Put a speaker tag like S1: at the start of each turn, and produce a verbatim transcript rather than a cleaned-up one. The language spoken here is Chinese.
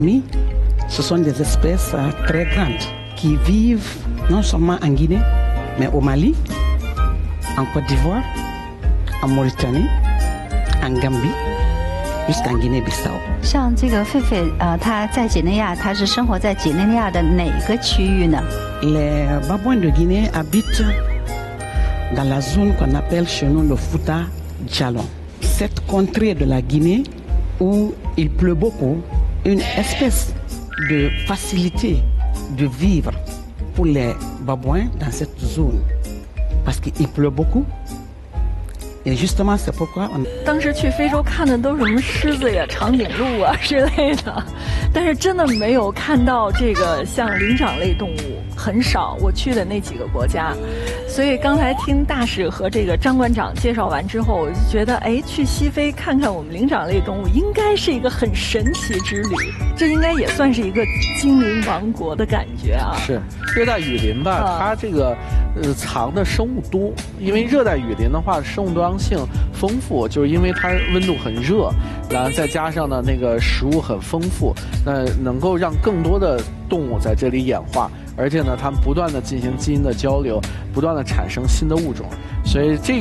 S1: Oui, ce sont des espèces euh, très grandes qui vivent non seulement en Guinée, mais au Mali, en Côte d'Ivoire, en Mauritanie, en Gambie, jusqu'en Guinée-Bissau.
S2: 像这个狒狒，呃，它在几内亚，它是生活在几内亚的哪个区域呢？
S1: Les babouins de Guinée habitent dans la zone qu'on appelle chez nous le Fouta Djallon. Cette contrée de la Guinée où il pleut beaucoup, une espèce de facilité de vivre pour les babouins dans cette zone. Parce qu'il pleut beaucoup. Et justement, c'est pourquoi on...
S3: 当时去非洲看的都是什么狮子呀、长颈鹿啊之类的，但是真的没有看到这个像灵长类动物，很少。我去的那几个国家，所以刚才听大使和这个张馆长介绍完之后，我就觉得，哎，去西非看看我们灵长类动物，应该是一个很神奇之旅。这应该也算是一个精灵王国的感觉啊。
S4: 是热带雨林吧？
S3: 啊、
S4: 它这个呃藏的生物多，因为热带雨林的话，生物多样性丰富，就是因为它温度很热，然后再加上呢那个食物很丰富，那能够让更多的动物在这里演化，而且呢它们不断的进行基因的交流，不断的产生新的物种，所以这。